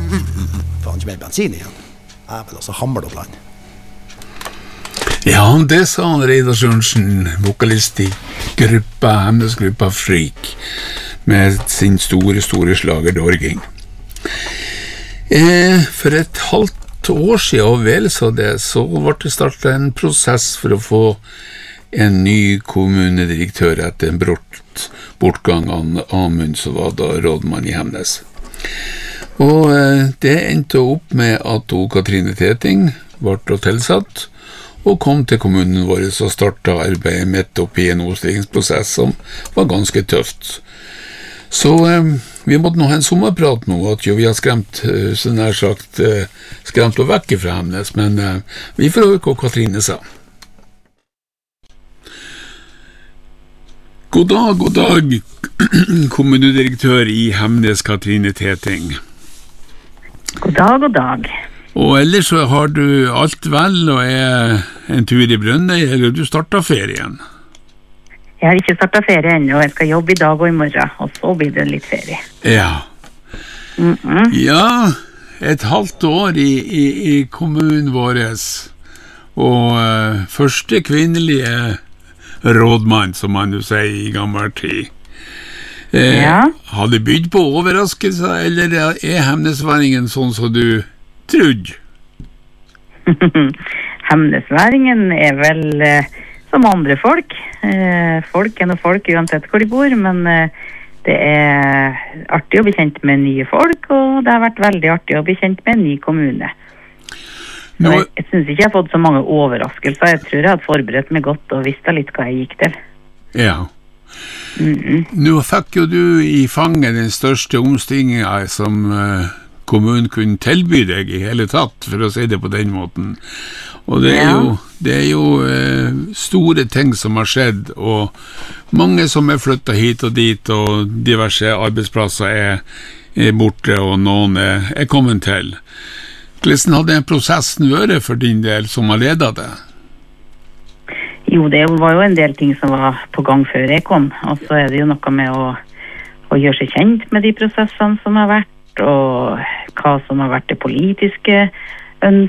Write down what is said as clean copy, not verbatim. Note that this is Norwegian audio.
Faen ikke mer bensin igjen. Jeg vil også hamle opp land. Ja, det sa han Reidar Sørensen, vokalist i Hemnesgruppa Freak, med sin store slager Dorging. For et halvt år siden, og vel så det, så ble det startet en prosess for å få en ny kommunedirektør etter en bortgang av Amund, som var da rådmann i Hemnes. Og det endte opp med at Katrine Teting ble tilsatt, og kom til kommunen vår og startet arbeidet midt opp i en omstillingsprosess som var ganske tøft. Så vi måtte nå ha en sommerprat nå, at jo vi har skremt, så nær sagt, skremt og vekk fra Hemnes, men vi får høre hva Katrine sa. God dag, kommunedirektør i Hemnes, Katrine Teting. God dag. Og ellers så har du alt vel og en tur i Brønnøy, eller du startet ferien? Jeg har ikke startet ferie ennå, jeg skal jobbe i dag og i morgen, og så blir det litt ferie. Ja. Ja, et halvt år i kommunen vår, og første kvinnelige rådmann, som man jo sier i gammel tid. Har det bydd på overraskelser, eller hemnesværingen sånn som du trodde? Hemnesværingen vel som andre folk. Folk noe folk uansett hvor de bor, men det artig å bli kjent med nye folk, og det har vært veldig artig å bli kjent med en ny kommune. Jeg synes ikke jeg har fått så mange overraskelser. Jeg tror jeg hadde forberedt meg godt og visste litt hva jeg gikk til. Ja. Nå fikk jo du i fanget den største omstillingen som kommunen kunne tilby deg i hele tatt, for å si det på den måten. Og det er jo store ting som har skjedd, og mange som flyttet hit og dit, og diverse arbeidsplasser borte, og noen kommet til. Hvordan hadde prosessen vært for din del som har ledet det? Jo, det var jo en del ting som var på gang før jeg kom, og så det jo noe med å gjøre seg kjent med de prosessene som har vært, og hva som har vært det politiske